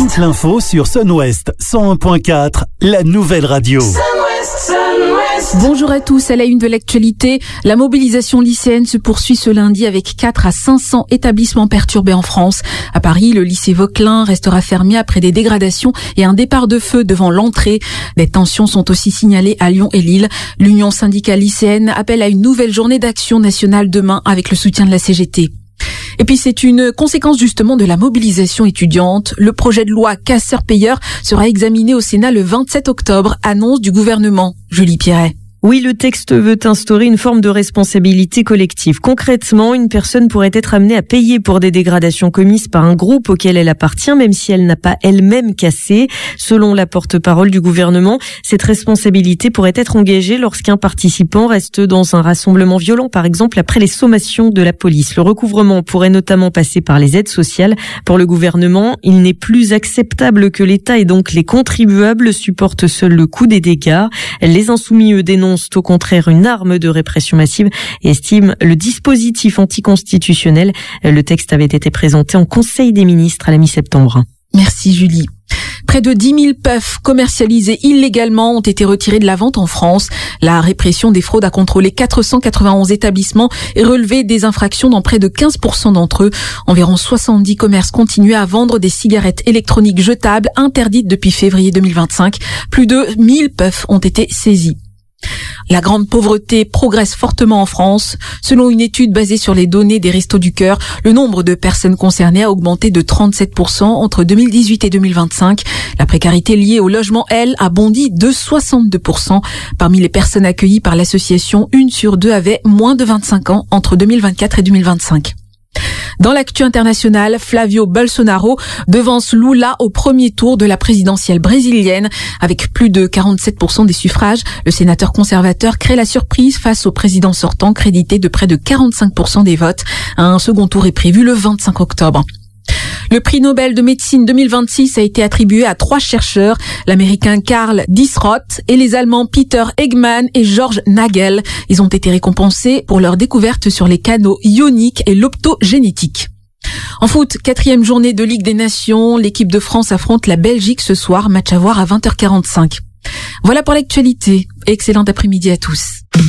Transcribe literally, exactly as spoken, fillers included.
toute l'info sur Sun-Ouest cent un point quatre, la nouvelle radio. Sun-Ouest, Sun-Ouest. Bonjour à tous, à la une de l'actualité, la mobilisation lycéenne se poursuit ce lundi avec quatre à cinq cents établissements perturbés en France. À Paris, le lycée Vauquelin restera fermé après des dégradations et un départ de feu devant l'entrée. Des tensions sont aussi signalées à Lyon et Lille. L'Union syndicale lycéenne appelle à une nouvelle journée d'action nationale demain avec le soutien de la C G T. Et puis c'est une conséquence justement de la mobilisation étudiante. Le projet de loi casseur-payeur sera examiné au Sénat le vingt-sept octobre, annonce du gouvernement. Julie Pierret. Oui, le texte veut instaurer une forme de responsabilité collective. Concrètement, une personne pourrait être amenée à payer pour des dégradations commises par un groupe auquel elle appartient, même si elle n'a pas elle-même cassé. Selon la porte-parole du gouvernement, cette responsabilité pourrait être engagée lorsqu'un participant reste dans un rassemblement violent, par exemple après les sommations de la police. Le recouvrement pourrait notamment passer par les aides sociales. Pour le gouvernement, il n'est plus acceptable que l'État et donc les contribuables supportent seuls le coût des dégâts. Les insoumis, eux, dénoncent au contraire une arme de répression massive et estime le dispositif anticonstitutionnel. Le texte avait été présenté en Conseil des ministres à la mi-septembre. Merci Julie. Près de dix mille puffs commercialisés illégalement ont été retirés de la vente en France. La répression des fraudes a contrôlé quatre cent quatre-vingt-onze établissements et relevé des infractions dans près de quinze pour cent d'entre eux. Environ soixante-dix commerces continuaient à vendre des cigarettes électroniques jetables interdites depuis février deux mille vingt-cinq. Plus de mille puffs ont été saisies. La grande pauvreté progresse fortement en France. Selon une étude basée sur les données des Restos du Cœur, le nombre de personnes concernées a augmenté de trente-sept pour cent entre deux mille dix-huit et deux mille vingt-cinq. La précarité liée au logement, elle, a bondi de soixante-deux pour cent. Parmi les personnes accueillies par l'association, une sur deux avait moins de vingt-cinq ans entre deux mille vingt-quatre et deux mille vingt-cinq. Dans l'actu internationale, Flavio Bolsonaro devance Lula au premier tour de la présidentielle brésilienne. Avec plus de quarante-sept pour cent des suffrages, le sénateur conservateur crée la surprise face au président sortant, crédité de près de quarante-cinq pour cent des votes. Un second tour est prévu le vingt-cinq octobre. Le prix Nobel de médecine deux mille vingt-six a été attribué à trois chercheurs, l'américain Karl Diesroth et les allemands Peter Eggman et George Nagel. Ils ont été récompensés pour leur découverte sur les canaux ioniques et l'optogénétique. En foot, quatrième journée de Ligue des Nations, l'équipe de France affronte la Belgique ce soir, match à voir à vingt heures quarante-cinq. Voilà pour l'actualité. Excellent après-midi à tous.